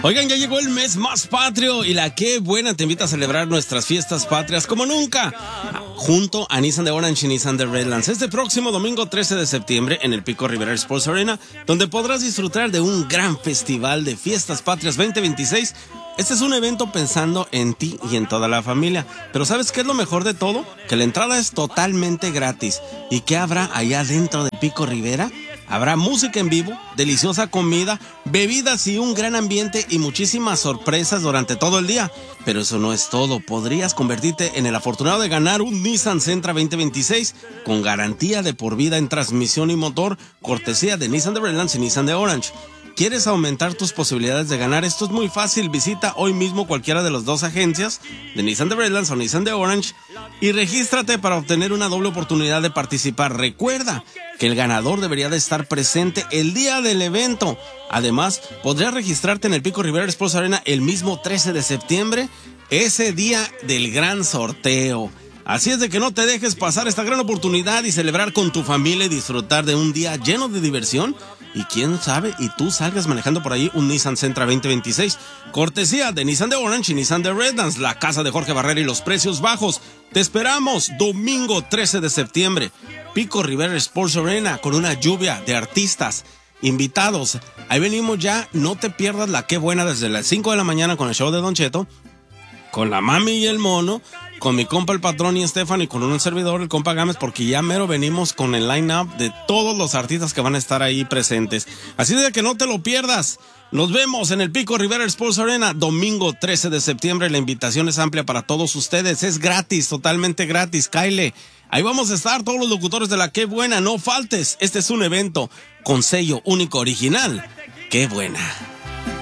Oigan, ya llegó el mes más patrio y la Qué Buena te invita a celebrar nuestras fiestas patrias como nunca, junto a Nissan de Orange y Nissan de Redlands. Este próximo domingo 13 de septiembre en el Pico Rivera Sports Arena, donde podrás disfrutar de un gran festival de fiestas patrias 2026. Este es un evento pensando en ti y en toda la familia. Pero ¿sabes qué es lo mejor de todo? Que la entrada es totalmente gratis. ¿Y qué habrá allá dentro de Pico Rivera? Habrá música en vivo, deliciosa comida, bebidas y un gran ambiente y muchísimas sorpresas durante todo el día. Pero eso no es todo. Podrías convertirte en el afortunado de ganar un Nissan Sentra 2026 con garantía de por vida en transmisión y motor, cortesía de Nissan de Redlands y Nissan de Orange. ¿Quieres aumentar tus posibilidades de ganar? Esto es muy fácil. Visita hoy mismo cualquiera de las dos agencias de Nissan de Redlands o Nissan de Orange y regístrate para obtener una doble oportunidad de participar. Recuerda que el ganador debería de estar presente el día del evento. Además, podrías registrarte en el Pico Rivera Sports Arena el mismo 13 de septiembre, ese día del gran sorteo. Así es de que no te dejes pasar esta gran oportunidad y celebrar con tu familia y disfrutar de un día lleno de diversión. Y quién sabe, y tú salgas manejando por ahí un Nissan Sentra 2026. Cortesía de Nissan de Orange y Nissan de Redlands, la casa de Jorge Barrera y los precios bajos. Te esperamos domingo 13 de septiembre. Pico Rivera Sports Arena con una lluvia de artistas invitados. Ahí venimos ya, no te pierdas la Qué Buena desde las 5 de la mañana con el show de Don Cheto, con la Mami y el Mono, con mi compa el Patrón y Stephanie, con un servidor, el compa Gámez, porque ya mero venimos con el line-up de todos los artistas que van a estar ahí presentes. Así de que no te lo pierdas. Nos vemos en el Pico Rivera Sports Arena, domingo 13 de septiembre. La invitación es amplia para todos ustedes. Es gratis, totalmente gratis. Cáele. Ahí vamos a estar todos los locutores de la Qué Buena. No faltes. Este es un evento con sello único original. Qué Buena.